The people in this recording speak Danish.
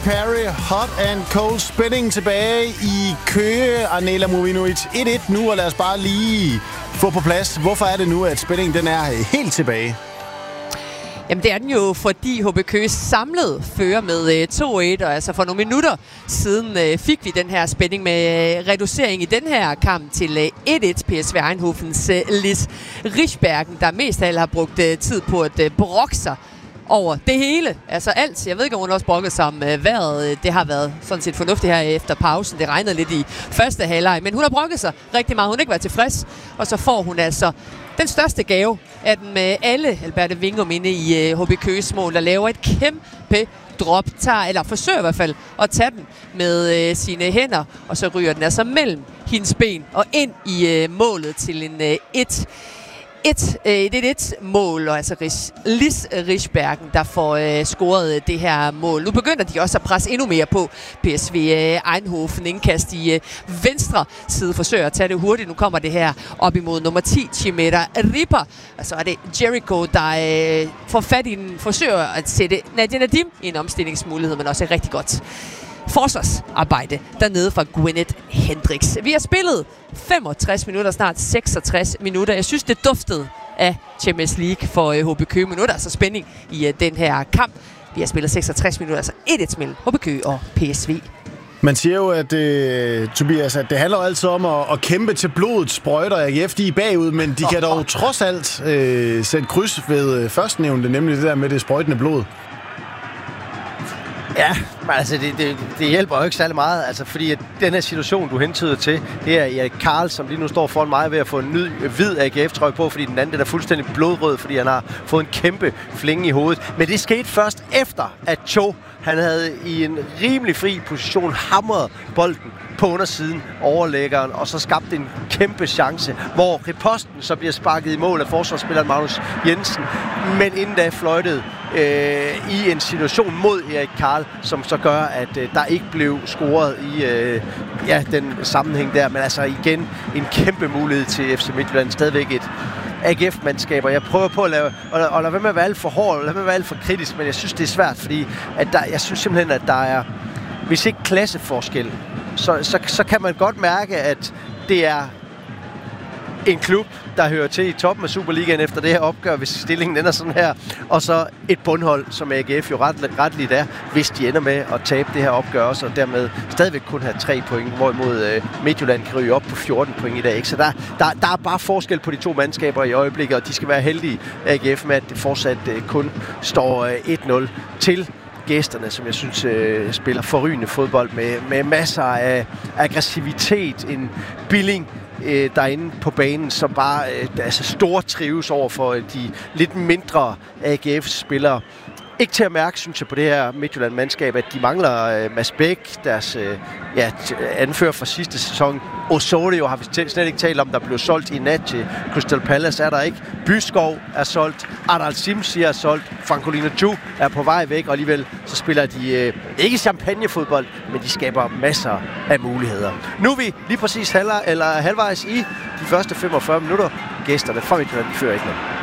Perry, Hot and Cold Spinning tilbage i Køge. Arnela Movinovic 1-1 nu, og lad os bare lige få på plads. Hvorfor er det nu, at spændingen den er helt tilbage? Jamen det er den jo, fordi HB Køge samlet fører med 2-1, og altså for nogle minutter siden fik vi den her spænding med reducering i den her kamp til 1-1. PSV Eindhovens Lis Rischbergen, der mest af alt har brugt tid på at brokke sig over det hele. Altså alt. Jeg ved ikke, om hun også brokket sig om vejret. Det har været sådan set fornuftigt her efter pausen. Det regnede lidt i første halvleg, men hun har brokket sig rigtig meget. Hun har ikke været tilfreds, og så får hun altså den største gave af den med alle Alberte Wingum inde i HB Køges mål, der laver et kæmpe drop, eller forsøger i hvert fald at tage den med sine hænder, og så ryger den altså mellem hendes ben og ind i målet til en 1-1-mål, og altså Lis Rischbergen, der får scoret det her mål. Nu begynder de også at presse endnu mere på PSV Eindhoven. Indkast i venstre side, forsøger at tage det hurtigt. Nu kommer det her op imod nummer 10, Chimera Ripper. Og så er det Jericho, der får fat i den, forsøger at sætte Nadia Nadim i en omstillingsmulighed, men også et rigtig godt forsvarsarbejde dernede fra Gwyneth Hendricks. Vi har spillet 65 minutter, snart 66 minutter. Jeg synes, det duftede af Champions League for HB Køge. Minutter, altså spænding i den her kamp. Vi har spillet 66 minutter, altså 1-1 mellem HB Køge og PSV. Man siger jo, at Tobias, at det handler altid om at kæmpe til blodet sprøjter. AGF, de er bagud, men de kan dog trods alt sætte kryds ved førstnævnte, nemlig det der med det sprøjtende blod. Ja, men altså det hjælper jo ikke særlig meget, altså fordi at den her situation, du hentyder til, det er Erik Karl, som lige nu står foran mig ved at få en ny hvid AGF-trøje på, fordi den anden den er fuldstændig blodrød, fordi han har fået en kæmpe flænge i hovedet. Men det skete først efter, at Cho, han havde i en rimelig fri position hamret bolden på undersiden overlæggeren, og så skabte en kæmpe chance, hvor riposten så bliver sparket i mål af forsvarsspilleren Magnus Jensen, men inden da fløjtede i en situation mod Erik Karl, som så gør, at der ikke blev scoret i den sammenhæng der. Men altså igen, en kæmpe mulighed til FC Midtjylland. Stadigvæk et AGF-mandskaber. Jeg prøver på at lade være med at være alt for hård, lade være med at være alt for kritisk, men jeg synes, det er svært, fordi at jeg synes simpelthen, at der er, hvis ikke klasseforskel, så kan man godt mærke, at det er en klub, der hører til i toppen af Superligaen efter det her opgør, hvis stillingen ender sådan her, og så et bundhold, som AGF jo retligt er, hvis de ender med at tabe det her opgør også, og dermed stadigvæk kun have 3 point, hvorimod Midtjylland kan ryge op på 14 point i dag. Ikke? Så der er bare forskel på de to mandskaber i øjeblikket, og de skal være heldige, AGF, med at det fortsat kun står 1-0 til gæsterne, som jeg synes spiller forrygende fodbold med masser af aggressivitet, en Billing derinde på banen, som bare stortrives over for de lidt mindre AGF-spillere. Ikke til at mærke, synes jeg, på det her Midtjylland-mandskab, at de mangler Mads Bæk, deres anfører fra sidste sæson. Osorio har vi slet ikke talt om, der blev solgt i nat til Crystal Palace, er der ikke. Byskov er solgt, Adal Simsi er solgt, Francolino Chu er på vej væk, og alligevel så spiller de ikke champagnefodbold, men de skaber masser af muligheder. Nu er vi lige præcis halvvejs i de første 45 minutter. Gæsterne fra Midtjylland, de fører ikke noget.